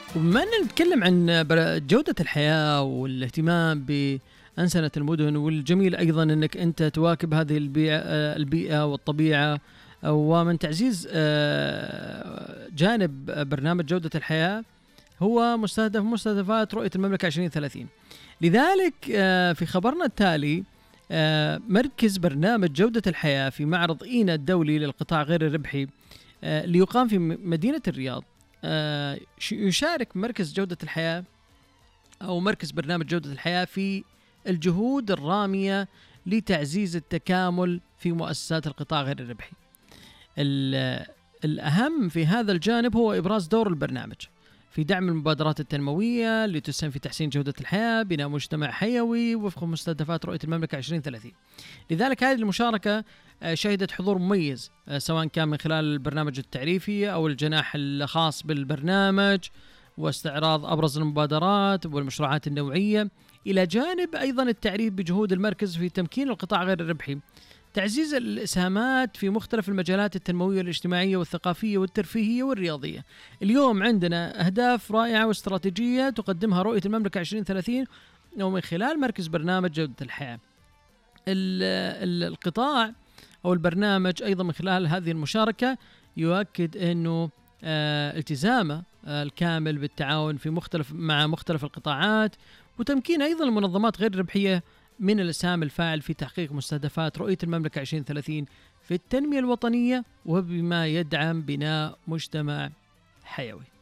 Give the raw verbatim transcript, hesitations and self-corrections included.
وبما أننا نتكلم عن بر- جودة الحياة والاهتمام بأنسنة المدن، والجميل أيضا أنك أنت تواكب هذه البيئة, البيئة والطبيعة، ومن تعزيز آه، جانب برنامج جودة الحياة هو مستهدف مستهدفات رؤية المملكة عشرين ثلاثين. لذلك آه، في خبرنا التالي آه، مركز برنامج جودة الحياة في معرض إينا الدولي للقطاع غير الربحي آه، اللي يقام في م- مدينة الرياض. آه، ش- يشارك مركز جودة الحياة أو مركز برنامج جودة الحياة في الجهود الرامية لتعزيز التكامل في مؤسسات القطاع غير الربحي. ال- الأهم في هذا الجانب هو إبراز دور البرنامج في دعم المبادرات التنموية اللي تسهم في تحسين جودة الحياة، بناء مجتمع حيوي وفق مستهدفات رؤية المملكة عشرين ثلاثين. لذلك هذه المشاركة آه، شهدت حضور مميز، آه، سواء كان من خلال البرنامج التعريفي أو الجناح الخاص بالبرنامج، واستعراض أبرز المبادرات والمشروعات النوعية، إلى جانب أيضا التعريف بجهود المركز في تمكين القطاع غير الربحي، تعزيز الإسهامات في مختلف المجالات التنموية والاجتماعية والثقافية والترفيهية والرياضية. اليوم عندنا أهداف رائعة واستراتيجية تقدمها رؤية المملكة عشرين ثلاثين ومن خلال مركز برنامج جودة الحياة. ال- ال- القطاع أو البرنامج أيضا من خلال هذه المشاركة يؤكد أنه آه، التزامه آه، الكامل بالتعاون في مختلف مع مختلف القطاعات، وتمكين أيضا المنظمات غير الربحية من الإسهام الفاعل في تحقيق مستهدفات رؤية المملكة عشرين ثلاثين في التنمية الوطنية، وبما يدعم بناء مجتمع حيوي.